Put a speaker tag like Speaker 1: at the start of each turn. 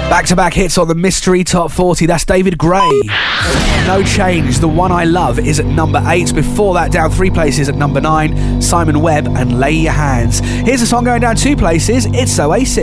Speaker 1: Back-to-back hits on the Mystery Top 40. That's David Gray. No Change, The One I Love, is at number 8. Before that, down 3 places at number 9, Simon Webb and Lay Your Hands. Here's a song going down 2 places. It's Oasis.